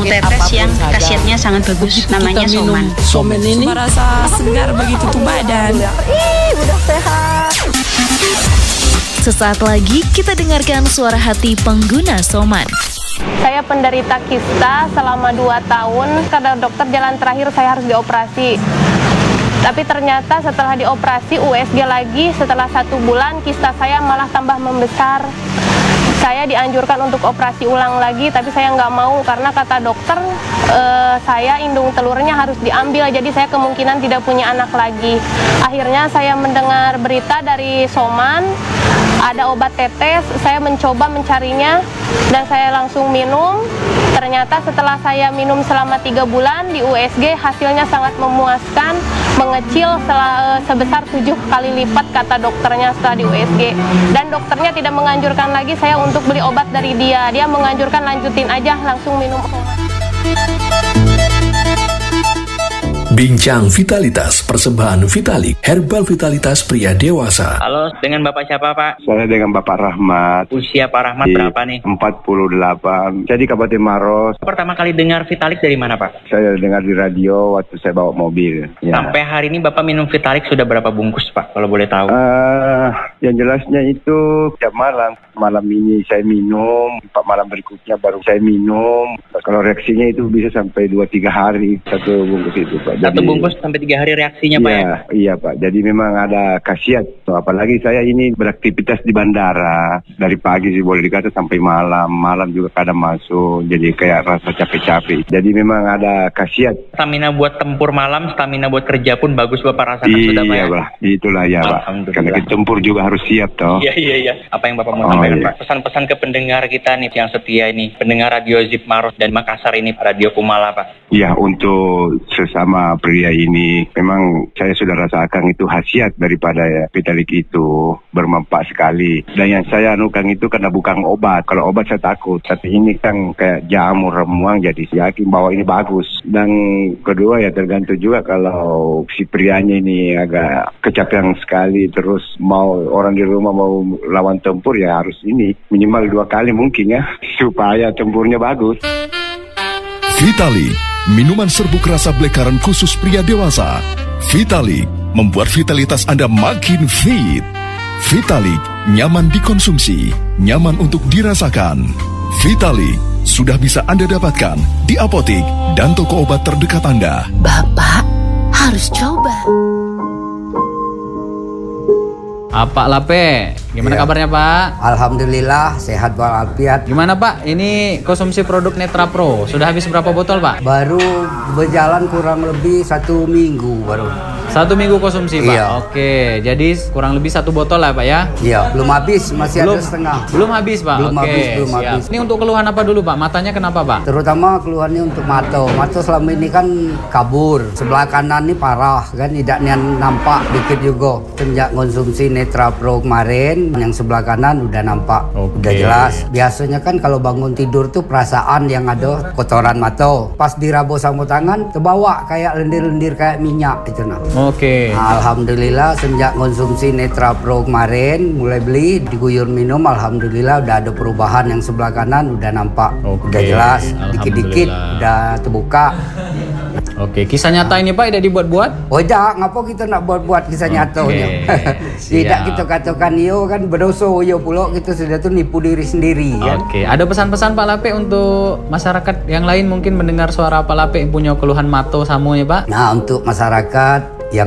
tetes yang khasiatnya sangat bagus, namanya Soman. Somen ini merasa segar begitu tuh badan. Udah sehat. Sesaat lagi kita dengarkan suara hati pengguna Soman. Saya penderita kista selama 2 tahun. Kata dokter jalan terakhir saya harus dioperasi. Tapi ternyata setelah dioperasi USG lagi, setelah 1 bulan kista saya malah tambah membesar. Saya dianjurkan untuk operasi ulang lagi, tapi saya nggak mau karena kata dokter saya indung telurnya harus diambil, jadi saya kemungkinan tidak punya anak lagi. Akhirnya saya mendengar berita dari Soman, ada obat tetes, saya mencoba mencarinya dan saya langsung minum. Ternyata setelah saya minum selama 3 bulan di USG, hasilnya sangat memuaskan, mengecil sebesar 7 kali lipat kata dokternya setelah di USG. Dan dokternya tidak menganjurkan lagi saya untuk beli obat dari dia. Dia menganjurkan lanjutin aja, langsung minum obat. Bincang Vitalitas, persembahan Vitalik, herbal vitalitas pria dewasa. Halo, dengan Bapak siapa, Pak? Saya dengan Bapak Rahmat. Usia Pak Rahmat berapa nih? 48. Saya di Kabupaten Maros. Pertama kali dengar Vitalik dari mana, Pak? Saya dengar di radio waktu saya bawa mobil. Ya. Sampai hari ini Bapak minum Vitalik sudah berapa bungkus, Pak? Kalau boleh tahu. Yang jelasnya itu tiap malam. Malam ini saya minum, 4 malam berikutnya baru saya minum. Kalau reaksinya itu bisa sampai 2-3 hari satu bungkus itu, Pak. Satu bungkus sampai 3 hari reaksinya, Pak, ya? Iya, Pak. Jadi memang ada khasiat. So, apalagi saya ini beraktivitas di bandara. Dari pagi sih boleh dikata sampai malam. Malam juga kadang masuk. Jadi kayak rasa capek-capek. Jadi memang ada khasiat. Stamina buat tempur malam, stamina buat kerja pun bagus Bapak rasakan sudah, Pak, ya? Iya, Pak. Itulah ya, Pak. Karena kita tempur juga harus siap, toh. Iya. Apa yang Bapak mau sampaikan, Pak? Pesan-pesan ke pendengar kita nih yang setia ini. Pendengar Radio Zip Maros dan Makassar ini, Radio Kumala, Pak. Ya, untuk sesama pria ini memang saya sudah rasakan itu khasiat daripada Vitalik itu bermanfaat sekali. Dan yang saya anukan itu karena bukan obat. Kalau obat saya takut, tapi ini kan kayak jamur remuang, jadi yakin bahwa ini bagus. Dan kedua ya tergantung juga kalau si prianya ini agak kecapean sekali, terus mau orang di rumah mau lawan tempur, ya harus ini minimal 2 kali mungkin ya supaya tempurnya bagus. Vitalik, minuman serbuk rasa blackcurrant khusus pria dewasa. Vitalik membuat vitalitas Anda makin fit. Vitalik nyaman dikonsumsi, nyaman untuk dirasakan. Vitalik sudah bisa Anda dapatkan di apotik dan toko obat terdekat Anda. Bapak harus coba. Pak Lape, gimana kabarnya, Pak? Alhamdulillah sehat walafiat. Gimana, Pak? Ini konsumsi produk Netra Pro sudah habis berapa botol, Pak? Baru berjalan kurang lebih 1 minggu baru. 1 minggu konsumsi, Pak? Iya. Oke, jadi kurang lebih 1 botol lah, Pak, ya? Iya, belum habis, masih ada setengah. Belum habis, Pak? Belum Oke, habis. siap. Ini untuk keluhan apa dulu, Pak? Matanya kenapa, Pak? Terutama keluhannya untuk Mato. Mato selama ini kan kabur. Sebelah kanan ini parah, kan tidak nampak dikit juga. Sejak konsumsi Netra Pro kemarin, yang sebelah kanan udah nampak. Udah jelas. Biasanya kan kalau bangun tidur tuh perasaan yang ada kotoran Mato. Pas diraba sama tangan, terbawa kayak lendir-lendir kayak minyak gitu nah. Oke. Alhamdulillah sejak konsumsi Netra Pro kemarin mulai beli diguyur minum, alhamdulilillah udah ada perubahan. Yang sebelah kanan udah nampak. Udah jelas, dikit-dikit udah terbuka. Oke, kisah nyata ini, Pak, tidak dibuat-buat? Oh tidak, ngapa kita nak buat-buat kisah nyatanya? Tidak kita katakan yo kan berdosa yo pula, kita sudah tuh nipu diri sendiri kan. Oke, ada pesan-pesan Pak Lape untuk masyarakat yang lain mungkin mendengar suara Pak Lape yang punya keluhan Mato samunya, Pak? Nah, untuk masyarakat